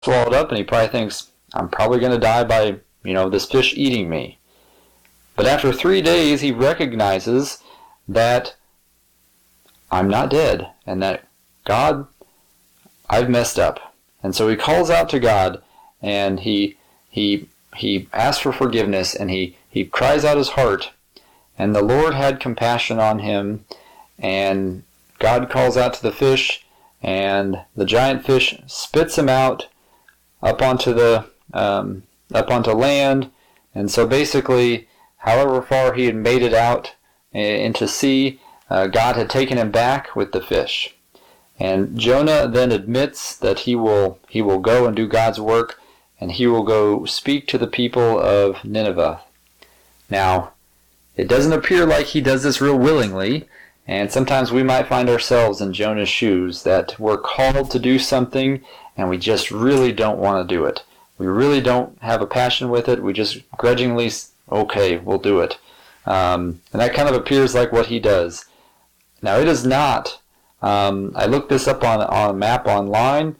swallowed up, and he probably thinks, I'm probably going to die by, this fish eating me. But after 3 days, he recognizes that I'm not dead, and that God, I've messed up. And so he calls out to God, and he asks for forgiveness, and he cries out his heart. And the Lord had compassion on him, and God calls out to the fish, and the giant fish spits him out up onto land. And so basically, however far he had made it out into sea, God had taken him back with the fish. And Jonah then admits that he will go and do God's work, and he will go speak to the people of Nineveh. Now, it doesn't appear like he does this real willingly, and sometimes we might find ourselves in Jonah's shoes, that we're called to do something and we just really don't want to do it. We really don't have a passion with it. We just grudgingly, okay, we'll do it. And that kind of appears like what he does. Now, it is not. I looked this up on a map online.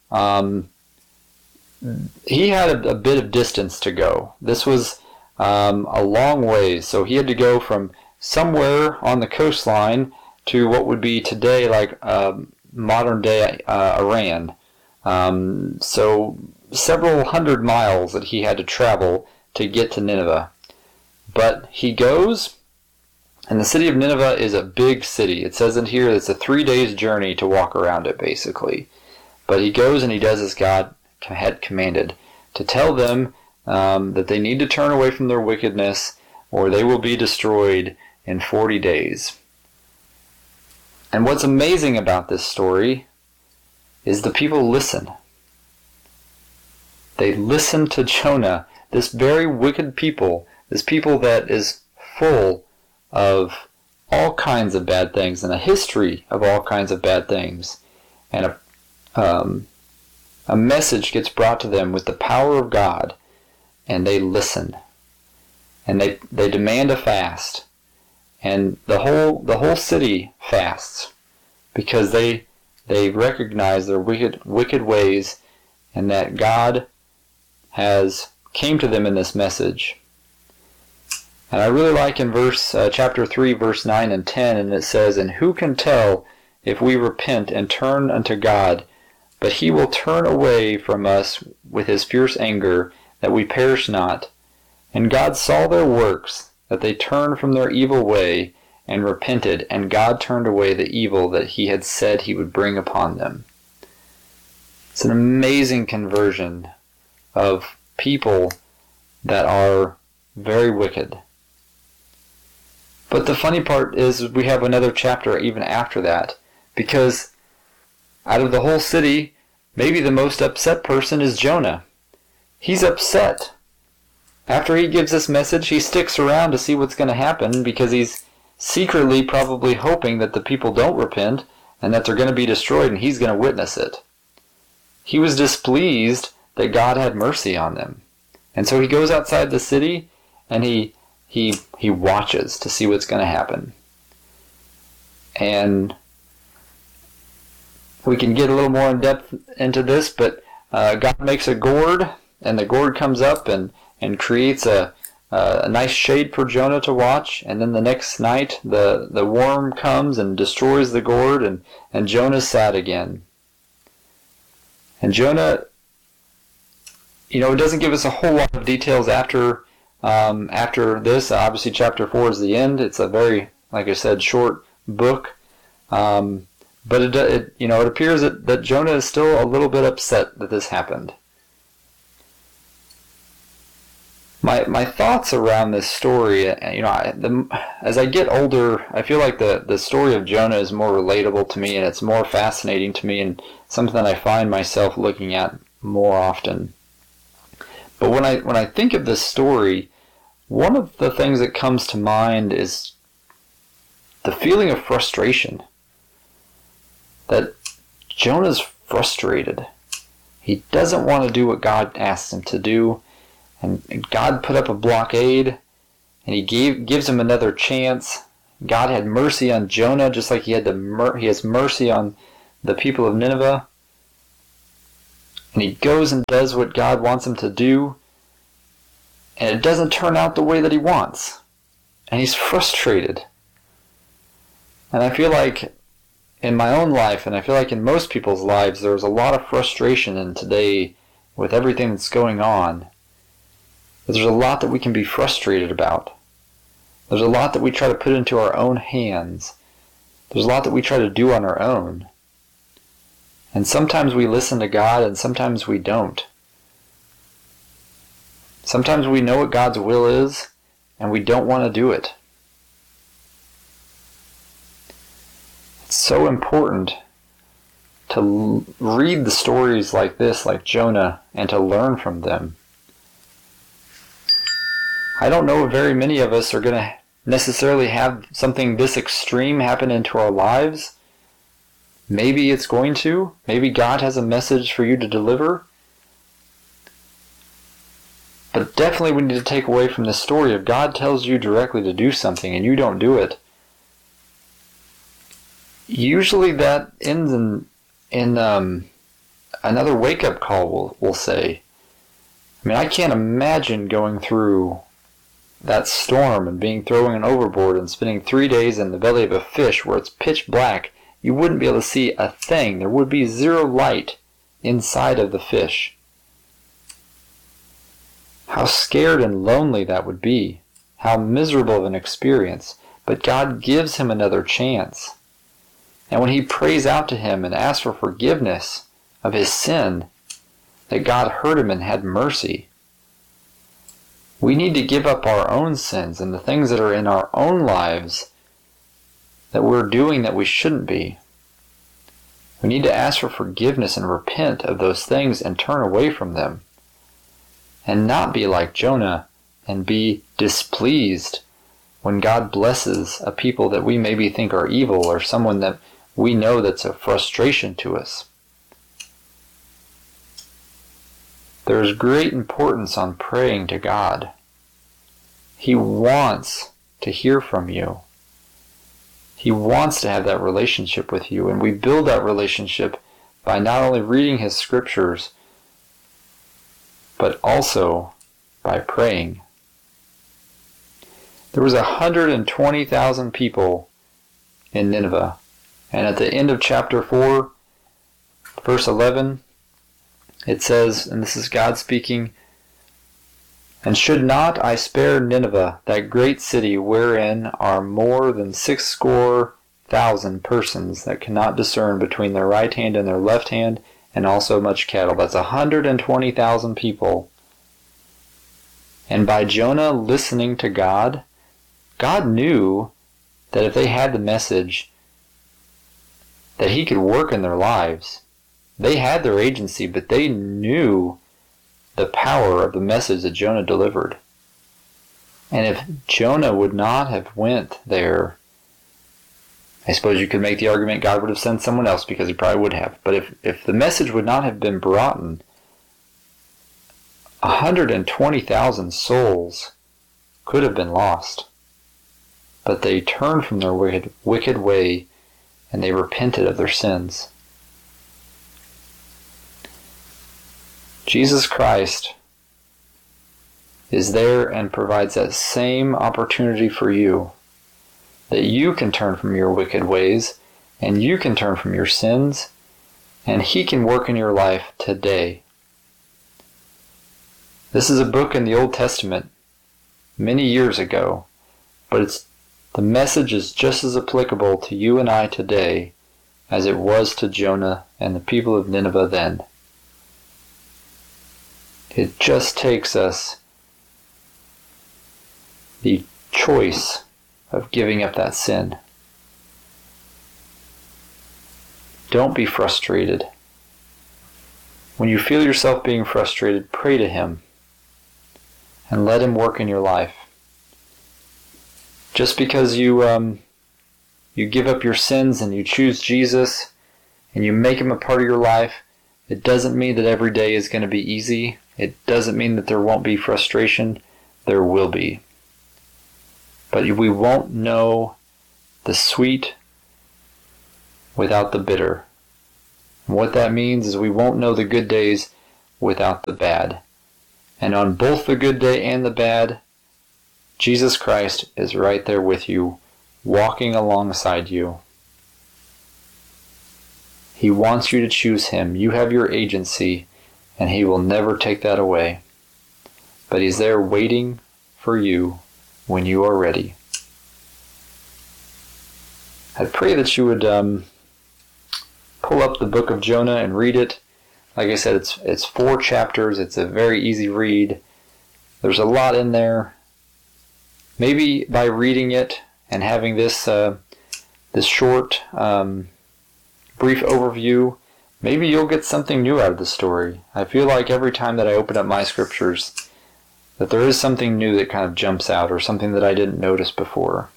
He had a bit of distance to go. This was a long ways. So he had to go from somewhere on the coastline to what would be today like modern day Iran. So several hundred miles that he had to travel to get to Nineveh. But he goes, and the city of Nineveh is a big city. It says in here it's a 3 days journey to walk around it, basically. But he goes and he does as God had commanded, to tell them that they need to turn away from their wickedness, or they will be destroyed in 40 days. And what's amazing about this story is the people listen. They listen to Jonah, this very wicked people, this people that is full of all kinds of bad things and a history of all kinds of bad things. And a message gets brought to them with the power of God, and they listen. And they demand a fast. And the whole city fasts because they recognize their wicked ways, and that God has came to them in this message. And I really like in chapter 3, verse 9 and 10, and it says, "And who can tell if we repent and turn unto God? But he will turn away from us with his fierce anger, that we perish not. And God saw their works, that they turned from their evil way, and repented, and God turned away the evil that he had said he would bring upon them." It's an amazing conversion of people that are very wicked. But the funny part is we have another chapter even after that, because out of the whole city, maybe the most upset person is Jonah. He's upset. After he gives this message, he sticks around to see what's going to happen, because he's secretly probably hoping that the people don't repent and that they're going to be destroyed, and he's going to witness it. He was displeased that God had mercy on them. And so he goes outside the city and he watches to see what's going to happen. And we can get a little more in depth into this, but God makes a gourd, and the gourd comes up and creates a nice shade for Jonah to watch. And then the next night the worm comes and destroys the gourd, and Jonah's sad again. And Jonah, it doesn't give us a whole lot of details after this. Obviously chapter 4 is the end. It's a very, like I said, short book. But it appears that Jonah is still a little bit upset that this happened. My thoughts around this story, as I get older, I feel like the story of Jonah is more relatable to me, and it's more fascinating to me, and something that I find myself looking at more often. But when I think of this story, one of the things that comes to mind is the feeling of frustration. That Jonah's frustrated. He doesn't want to do what God asked him to do. And God put up a blockade, and he gives him another chance. God had mercy on Jonah, just like he has mercy on the people of Nineveh. and he goes and does what God wants him to do, and it doesn't turn out the way that he wants. And he's frustrated. And I feel like in my own life, and I feel like in most people's lives, there's a lot of frustration in today with everything that's going on. There's a lot that we can be frustrated about. There's a lot that we try to put into our own hands. There's a lot that we try to do on our own. And sometimes we listen to God and sometimes we don't. Sometimes we know what God's will is and we don't want to do it. It's so important to read the stories like this, like Jonah, and to learn from them. I don't know if very many of us are going to necessarily have something this extreme happen into our lives. Maybe it's going to. Maybe God has a message for you to deliver. But definitely we need to take away from this story, if God tells you directly to do something and you don't do it, usually that ends in another wake-up call, we'll say. I mean, I can't imagine going through that storm and being thrown overboard and spending 3 days in the belly of a fish where it's pitch black. You wouldn't be able to see a thing. There would be zero light inside of the fish. How scared and lonely that would be. How miserable of an experience. But God gives him another chance. And when he prays out to him and asks for forgiveness of his sin, that God heard him and had mercy. We need to give up our own sins and the things that are in our own lives that we're doing that we shouldn't be. We need to ask for forgiveness and repent of those things and turn away from them. And not be like Jonah and be displeased when God blesses a people that we maybe think are evil or someone that we know that's a frustration to us. There is great importance on praying to God. He wants to hear from you. He wants to have that relationship with you, and we build that relationship by not only reading his scriptures, but also by praying. There was 120,000 people in Nineveh, and at the end of chapter 4, verse 11, it says, and this is God speaking, "And should not I spare Nineveh, that great city wherein are more than 60,000 persons that cannot discern between their right hand and their left hand, and also much cattle." That's 120,000 people. And by Jonah listening to God, God knew that if they had the message, that he could work in their lives. They had their agency, but they knew the power of the message that Jonah delivered. And if Jonah would not have went there, I suppose you could make the argument God would have sent someone else, because he probably would have. But if the message would not have been brought in, 120,000 souls could have been lost. But they turned from their wicked way, and they repented of their sins. Jesus Christ is there and provides that same opportunity for you, that you can turn from your wicked ways, and you can turn from your sins, and he can work in your life today. This is a book in the Old Testament many years ago, but the message is just as applicable to you and I today as it was to Jonah and the people of Nineveh then. It just takes us the choice of giving up that sin. Don't be frustrated. When you feel yourself being frustrated, pray to him and let him work in your life. Just because you give up your sins and you choose Jesus and you make him a part of your life, it doesn't mean that every day is going to be easy. It doesn't mean that there won't be frustration. There will be. But we won't know the sweet without the bitter. And what that means is we won't know the good days without the bad. And on both the good day and the bad, Jesus Christ is right there with you, walking alongside you. He wants you to choose Him. You have your agency, and He will never take that away. But He's there waiting for you when you are ready. I pray that you would pull up the book of Jonah and read it. Like I said, it's 4 chapters. It's a very easy read. There's a lot in there. Maybe by reading it and having this short, brief overview, maybe you'll get something new out of the story. I feel like every time that I open up my scriptures, that there is something new that kind of jumps out, or something that I didn't notice before.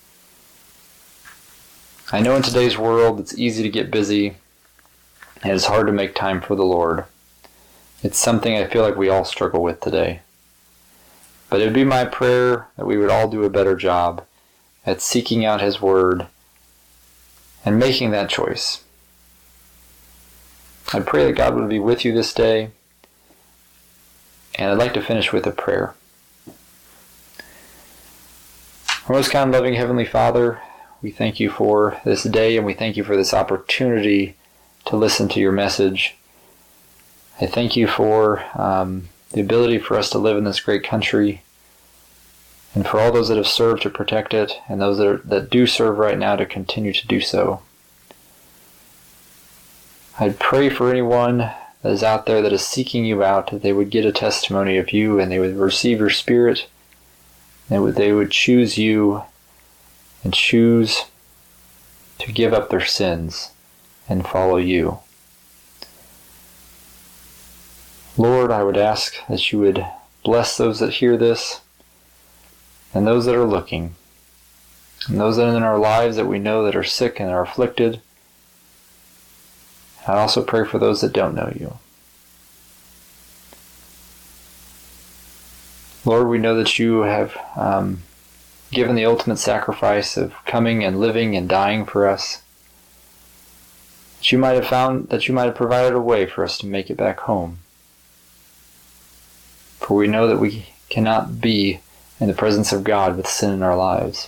I know in today's world it's easy to get busy, and it's hard to make time for the Lord. It's something I feel like we all struggle with today. But it would be my prayer that we would all do a better job at seeking out His Word and making that choice. I pray that God would be with you this day, and I'd like to finish with a prayer. Our most kind, loving Heavenly Father, we thank you for this day, and we thank you for this opportunity to listen to your message. I thank you for the ability for us to live in this great country, and for all those that have served to protect it, and those that do serve right now to continue to do so. I pray for anyone that is out there that is seeking you out, that they would get a testimony of you, and they would receive your Spirit, and they would choose you, and choose to give up their sins and follow you. Lord, I would ask that you would bless those that hear this, and those that are looking, and those that are in our lives that we know that are sick and are afflicted. I also pray for those that don't know you. Lord, we know that you have given the ultimate sacrifice of coming and living and dying for us. That you might have provided a way for us to make it back home. For we know that we cannot be in the presence of God with sin in our lives.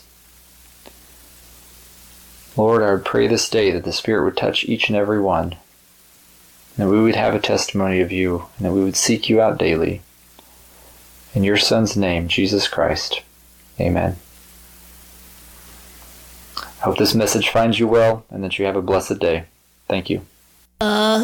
Lord, I would pray this day that the Spirit would touch each and every one, and that we would have a testimony of you, and that we would seek you out daily. In your Son's name, Jesus Christ. Amen. I hope this message finds you well, and that you have a blessed day. Thank you.